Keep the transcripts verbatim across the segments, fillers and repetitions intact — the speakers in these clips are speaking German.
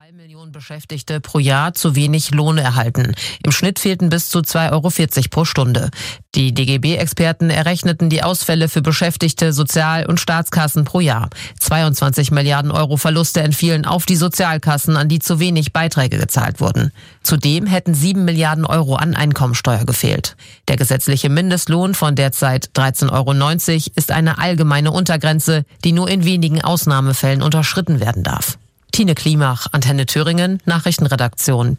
Zwei Millionen Beschäftigte pro Jahr zu wenig Lohn erhalten. Im Schnitt fehlten bis zu zwei Euro vierzig pro Stunde. Die D G B-Experten errechneten die Ausfälle für Beschäftigte, Sozial- und Staatskassen pro Jahr. zweiundzwanzig Milliarden Euro Verluste entfielen auf die Sozialkassen, an die zu wenig Beiträge gezahlt wurden. Zudem hätten sieben Milliarden Euro an Einkommensteuer gefehlt. Der gesetzliche Mindestlohn von derzeit dreizehn Euro neunzig ist eine allgemeine Untergrenze, die nur in wenigen Ausnahmefällen unterschritten werden darf. Tine Klimach, Antenne Thüringen, Nachrichtenredaktion.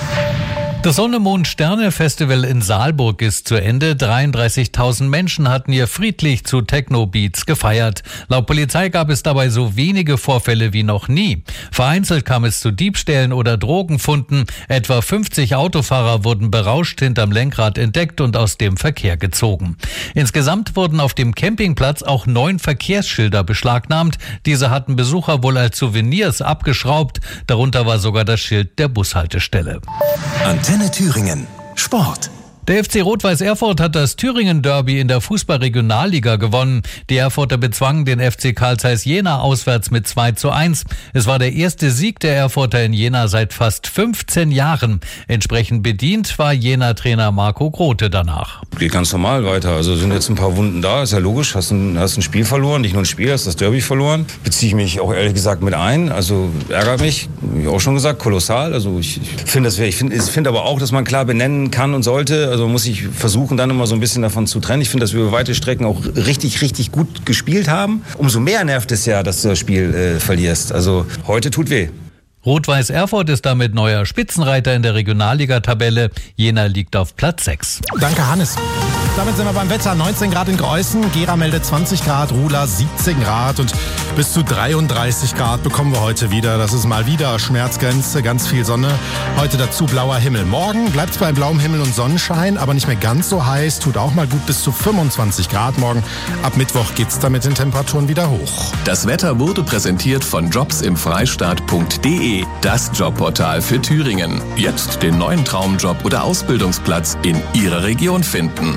Das Sonne-Mond-Sterne-Festival in Saalburg ist zu Ende. dreiunddreißigtausend Menschen hatten hier friedlich zu Techno-Beats gefeiert. Laut Polizei gab es dabei so wenige Vorfälle wie noch nie. Vereinzelt kam es zu Diebstählen oder Drogenfunden. Etwa fünfzig Autofahrer wurden berauscht hinterm Lenkrad entdeckt und aus dem Verkehr gezogen. Insgesamt wurden auf dem Campingplatz auch neun Verkehrsschilder beschlagnahmt. Diese hatten Besucher wohl als Souvenirs abgeschraubt. Darunter war sogar das Schild der Bushaltestelle. Antenne Thüringen. Sport. Der F C Rot-Weiß Erfurt hat das Thüringen-Derby in der Fußball-Regionalliga gewonnen. Die Erfurter bezwangen den F C Carl Zeiss Jena auswärts mit zwei zu eins. Es war der erste Sieg der Erfurter in Jena seit fast fünfzehn Jahren. Entsprechend bedient war Jena-Trainer Marco Grote danach. Geht ganz normal weiter. Also sind jetzt ein paar Wunden da, ist ja logisch. Hast ein, hast ein Spiel verloren, nicht nur ein Spiel, hast das Derby verloren. Beziehe ich mich auch ehrlich gesagt mit ein. Also ärgert mich, wie auch schon gesagt, kolossal. Also ich, ich finde das, ich finde, ich finde aber auch, dass man klar benennen kann und sollte. Also muss ich versuchen, dann immer so ein bisschen davon zu trennen. Ich finde, dass wir über weite Strecken auch richtig, richtig gut gespielt haben. Umso mehr nervt es ja, dass du das Spiel äh, verlierst. Also heute tut weh. Rot-Weiß Erfurt ist damit neuer Spitzenreiter in der Regionalliga-Tabelle. Jena liegt auf Platz sechs. Danke, Hannes. Damit sind wir beim Wetter. neunzehn Grad in Greußen, Gera meldet zwanzig Grad, Ruhla siebzehn Grad und bis zu dreiunddreißig Grad bekommen wir heute wieder. Das ist mal wieder Schmerzgrenze, ganz viel Sonne. Heute dazu blauer Himmel. Morgen bleibt es bei blauem Himmel und Sonnenschein, aber nicht mehr ganz so heiß. Tut auch mal gut bis zu fünfundzwanzig Grad morgen. Ab Mittwoch geht's da mit den Temperaturen wieder hoch. Das Wetter wurde präsentiert von jobs im freistaat punkt de, das Jobportal für Thüringen. Jetzt den neuen Traumjob oder Ausbildungsplatz in Ihrer Region finden.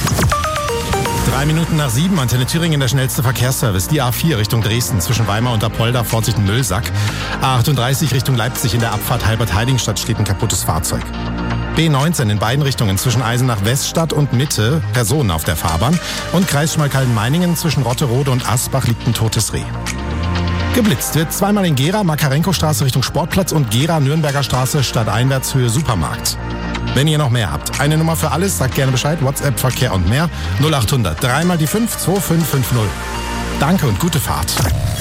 Drei Minuten nach sieben, Antenne Thüringen, der schnellste Verkehrsservice. Die A vier Richtung Dresden zwischen Weimar und Apolda, Vorsicht Müllsack. A achtunddreißig Richtung Leipzig in der Abfahrt Halbert-Heidingstadt steht ein kaputtes Fahrzeug. B neunzehn in beiden Richtungen zwischen Eisenach-Weststadt und Mitte, Personen auf der Fahrbahn. Und Kreis Schmalkalden-Meiningen zwischen Rotterode und Asbach liegt ein totes Reh. Geblitzt wird zweimal in Gera, Makarenko-Straße Richtung Sportplatz und Gera, Nürnberger Straße, Stadteinwärtshöhe Supermarkt. Wenn ihr noch mehr habt, eine Nummer für alles, sagt gerne Bescheid, WhatsApp, Verkehr und mehr, null achthundert, dreimal die fünf, zwei fünf fünf null. Danke und gute Fahrt.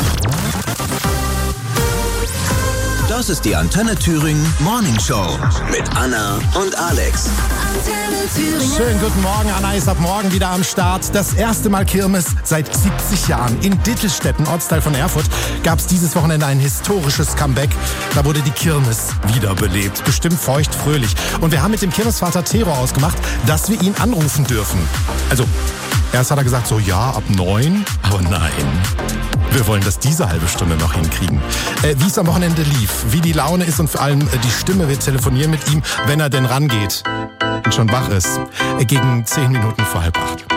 Das ist die Antenne Thüringen Morning Show mit Anna und Alex. Schönen guten Morgen, Anna ist ab morgen wieder am Start. Das erste Mal Kirmes seit siebzig Jahren. In Dittelstetten, Ortsteil von Erfurt, gab es dieses Wochenende ein historisches Comeback. Da wurde die Kirmes wiederbelebt. Bestimmt feucht, fröhlich. Und wir haben mit dem Kirmesvater Tero ausgemacht, dass wir ihn anrufen dürfen. Also, erst hat er gesagt, so ja, ab neun. Aber nein. Wir wollen das diese halbe Stunde noch hinkriegen. Äh, wie es am Wochenende lief, wie die Laune ist und vor allem äh, die Stimme. Wir telefonieren mit ihm, wenn er denn rangeht und schon wach ist. Äh, gegen zehn Minuten vor halb acht.